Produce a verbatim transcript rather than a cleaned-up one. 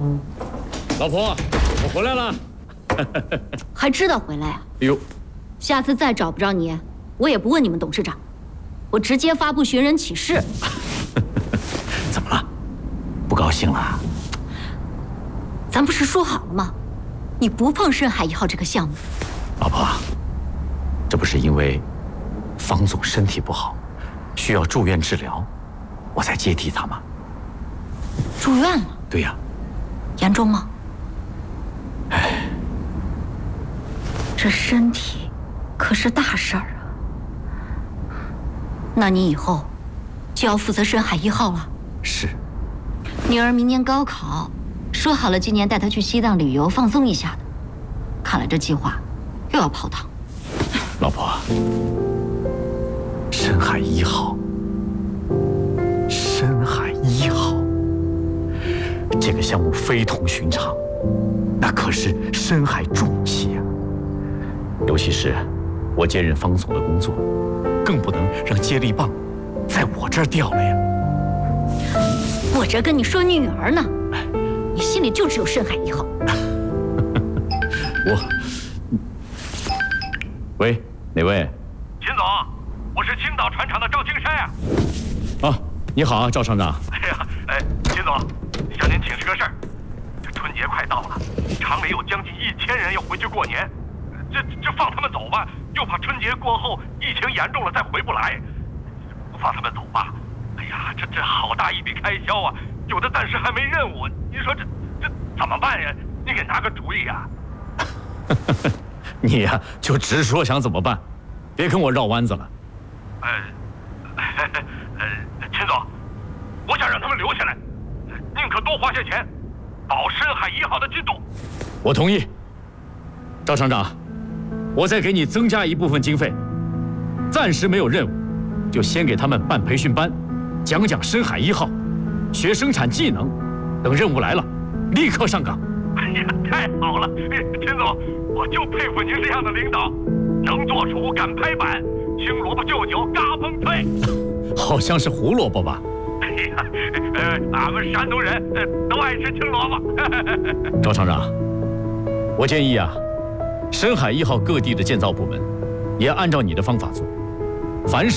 老婆，我回来了。 还知道回来啊？ 哎呦， 下次再找不着你，我也不问你们董事长，我直接发布寻人启事。 怎么了？不高兴了？ 咱不是说好了吗？你不碰深海一号这个项目。 老婆，这不是因为方总身体不好，需要住院治疗，我才接替他吗？ 住院了？ 对呀。 严重吗？ 哎， 这身体可是大事儿啊。那你以后就要负责深海一号了。 是。 女儿明年高考，说好了今年带她去西藏旅游放松一下的，看来这计划又要泡汤。 老婆，深海一号，深海一号，这个项目非同寻常，那可是深海重器啊！尤其是我接任方总的工作，更不能让接力棒在我这儿掉了呀。 我这跟你说女儿呢，你心里就只有深海一号。 我，喂，哪位？ 秦总，我是青岛船厂的赵青山呀。 啊，你好啊，赵厂长。 哎呀，哎，秦总，向您请示个事儿。这春节快到了，厂里有将近一千人要回去过年，这这放他们走吧，又怕春节过后疫情严重了再回不来。不放他们走吧，哎呀，这这好大一笔开销啊！有的暂时还没任务，你说这这怎么办呀？你给拿个主意呀！ 你呀，就直说想怎么办，别跟我绕弯子了。 呃，呃，秦总，我想让他们留下来，宁可多花些钱，保深海一号的进度。 我同意。赵厂长，我再给你增加一部分经费，暂时没有任务，就先给他们办培训班，讲讲深海一号，学生产技能，等任务来了，立刻上岗。 哎呀，太好了，秦总，我就佩服您这样的领导，能做厨敢拍板，青萝卜就酒嘎嘣脆。 好像是胡萝卜吧？ 哎呀，呃，俺们山东人呃都爱吃青萝卜。 赵厂长，我建议啊，深海一号各地的建造部门也按照你的方法做，凡是